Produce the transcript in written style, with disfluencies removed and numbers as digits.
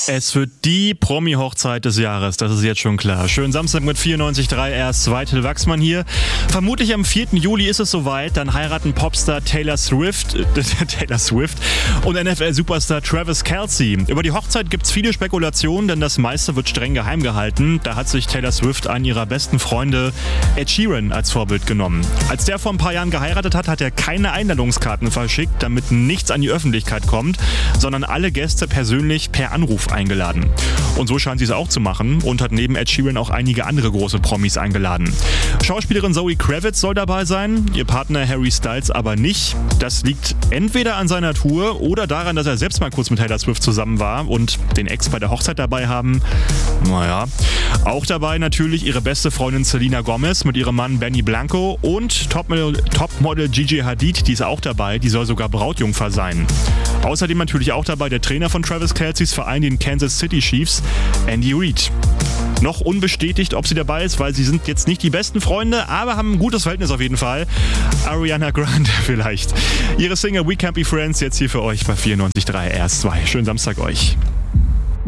Es wird die Promi-Hochzeit des Jahres, das ist jetzt schon klar. Schönen Samstag mit 94.3 RS2, Till Wachsmann hier. Vermutlich am 4. Juli ist es soweit, dann heiraten Popstar Taylor Swift und NFL-Superstar Travis Kelce. Über die Hochzeit gibt es viele Spekulationen, denn das meiste wird streng geheim gehalten. Da hat sich Taylor Swift einen ihrer besten Freunde, Ed Sheeran, als Vorbild genommen. Als der vor ein paar Jahren geheiratet hat er keine Einladungskarten verschickt, damit nichts an die Öffentlichkeit kommt, sondern alle Gäste persönlich per Anruf eingeladen. Und so scheint sie es auch zu machen und hat neben Ed Sheeran auch einige andere große Promis eingeladen. Schauspielerin Zoe Kravitz soll dabei sein, ihr Partner Harry Styles aber nicht. Das liegt entweder an seiner Tour oder daran, dass er selbst mal kurz mit Taylor Swift zusammen war und den Ex bei der Hochzeit dabei haben. Naja. Auch dabei natürlich ihre beste Freundin Selena Gomez mit ihrem Mann Benny Blanco und Topmodel Gigi Hadid, die ist auch dabei, die soll sogar Brautjungfer sein. Außerdem natürlich auch dabei der Trainer von Travis Kelces Verein, den Kansas City Chiefs, Andy Reid. Noch unbestätigt, ob sie dabei ist, weil sie sind jetzt nicht die besten Freunde, aber haben ein gutes Verhältnis auf jeden Fall. Ariana Grande vielleicht. Ihre Single We Can't Be Friends jetzt hier für euch bei 94.3 RS2. Schönen Samstag euch.